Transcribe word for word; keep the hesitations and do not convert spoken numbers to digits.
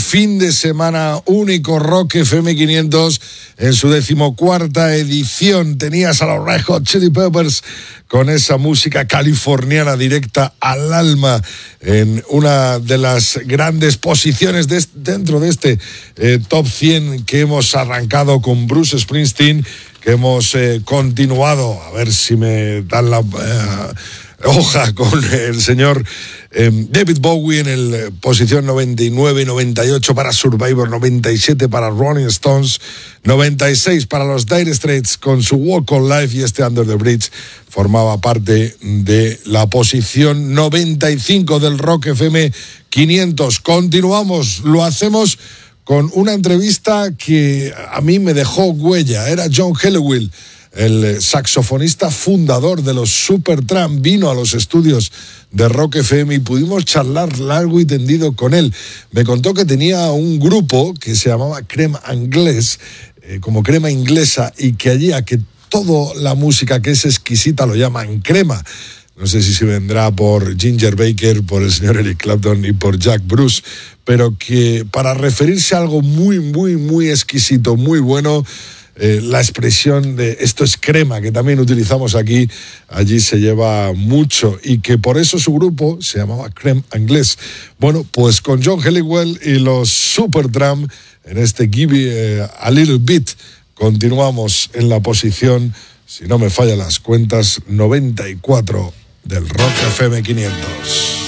fin de semana único Rock F M quinientos en su decimocuarta edición. Tenías a los Red Hot Chili Peppers con esa música californiana directa al alma en una de las grandes posiciones de, dentro de este eh, top cien que hemos arrancado con Bruce Springsteen, que hemos eh, continuado, a ver si me dan la eh, hoja, con el señor eh, David Bowie en el eh, posición noventa y nueve y noventa y ocho para Survivor, noventa y siete para Rolling Stones, noventa y seis para los Dire Straits con su Walk on Life, y este Under the Bridge formaba parte de la posición noventa y cinco del Rock F M quinientos. Continuamos, lo hacemos con una entrevista que a mí me dejó huella. Era John Helliwell, el saxofonista fundador de los Supertramp. Vino a los estudios de Rock F M y pudimos charlar largo y tendido con él. Me contó que tenía un grupo que se llamaba Crema Anglés, eh, como crema inglesa, y que allí a que toda la música que es exquisita lo llaman crema. No sé si se vendrá por Ginger Baker, por el señor Eric Clapton y por Jack Bruce, pero que para referirse a algo muy, muy, muy exquisito, muy bueno, eh, la expresión de esto es crema, que también utilizamos aquí, allí se lleva mucho, y que por eso su grupo se llamaba Creme Anglés. Bueno, pues con John Helliwell y los Supertramp en este Give eh, a Little Bit, continuamos en la posición, si no me fallan las cuentas, noventa y cuatro del Rock F M quinientos.